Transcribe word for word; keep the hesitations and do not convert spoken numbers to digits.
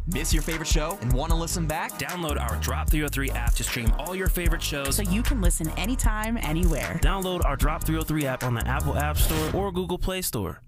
Miss your favorite show and want to listen back? Download our Drop three oh three app to stream all your favorite shows so you can listen anytime, anywhere. Download our Drop three oh three app on the Apple App Store or Google Play Store.